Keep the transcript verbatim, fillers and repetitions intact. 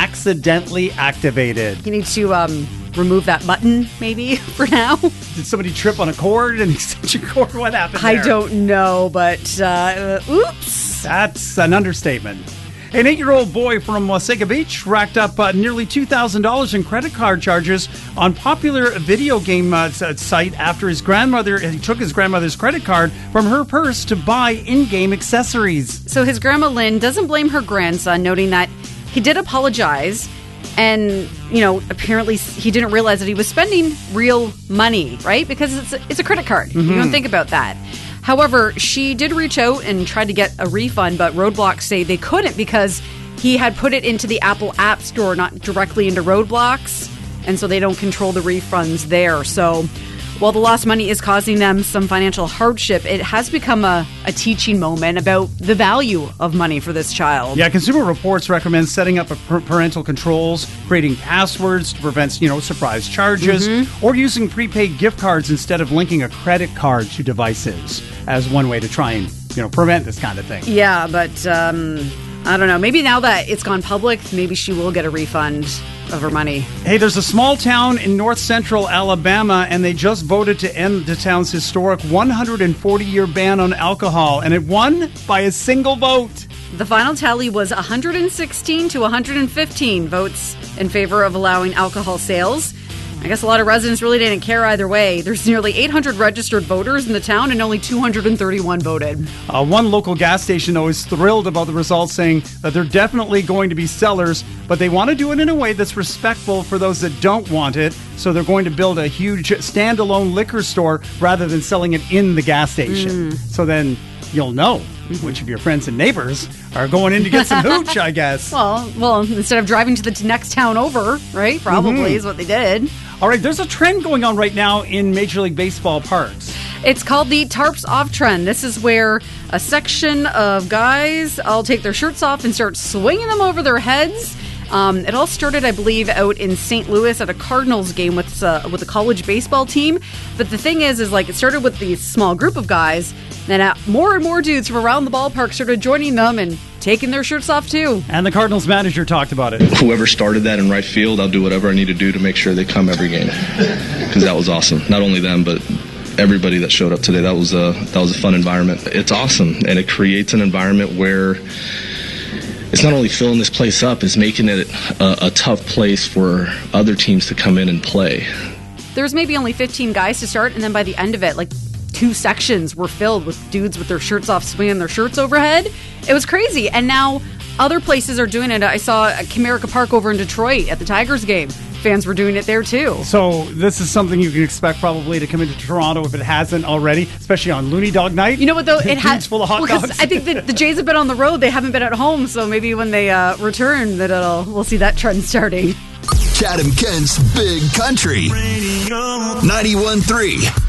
accidentally activated. You need to um, remove that button, maybe, for now. Did somebody trip on a cord, an extension cord? What happened there? I don't know, but uh, oops. That's an understatement. An eight-year-old boy from Wasaga Beach racked up uh, nearly two thousand dollars in credit card charges on popular video game uh, site after his grandmother, he took his grandmother's credit card from her purse to buy in-game accessories. So his grandma Lynn doesn't blame her grandson, noting that he did apologize. And, you know, apparently he didn't realize that he was spending real money, right? Because it's a, it's a credit card. Mm-hmm. You don't think about that. However, she did reach out and try to get a refund, but Roadblocks say they couldn't because he had put it into the Apple App Store, not directly into Roadblocks, and so they don't control the refunds there. So while the lost money is causing them some financial hardship, it has become a, a teaching moment about the value of money for this child. Yeah, Consumer Reports recommends setting up a parental controls, creating passwords to prevent, you know, surprise charges, mm-hmm. or using prepaid gift cards instead of linking a credit card to devices as one way to try and, you know, prevent this kind of thing. Yeah, but um, I don't know. Maybe now that it's gone public, maybe she will get a refund of her money. Hey, there's a small town in north central Alabama, and they just voted to end the town's historic one hundred forty year ban on alcohol, and it won by a single vote. The final tally was one hundred sixteen to one hundred fifteen votes in favor of allowing alcohol sales. I guess a lot of residents really didn't care either way. There's nearly eight hundred registered voters in the town and only two hundred thirty-one voted. Uh, one local gas station, though, is thrilled about the results, saying that they're definitely going to be sellers, but they want to do it in a way that's respectful for those that don't want it. So they're going to build a huge standalone liquor store rather than selling it in the gas station. Mm. So then you'll know mm-hmm. which of your friends and neighbors are going in to get some hooch, I guess. Well, well, instead of driving to the next town over, right? Probably mm-hmm. is what they did. All right, there's a trend going on right now in Major League Baseball parks. It's called the Tarps Off trend. This is where a section of guys all take their shirts off and start swinging them over their heads. Um, it all started, I believe, out in Saint Louis at a Cardinals game with uh, with a college baseball team. But the thing is, is like it started with this small group of guys. Then uh, more and more dudes from around the ballpark started joining them and taking their shirts off too. And the Cardinals manager talked about it. Whoever started that in right field, I'll do whatever I need to do to make sure they come every game, because that was awesome. Not only them, but everybody that showed up today. That was a that was a fun environment. It's awesome, and it creates an environment where it's not only filling this place up, it's making it a, a tough place for other teams to come in and play. There's maybe only fifteen guys to start, and then by the end of it, like two sections were filled with dudes with their shirts off, swinging their shirts overhead. It was crazy. And now other places are doing it. I saw at Comerica Park over in Detroit at the Tigers game. Fans were doing it there too. So this is something you can expect probably to come into Toronto if it hasn't already, especially on Looney Dog Night. You know what though? It has full of hot well, dogs. I think the, the Jays have been on the road. They haven't been at home. So maybe when they uh, return, that it'll we'll see that trend starting. Chad and Kent's Big Country ninety-one point three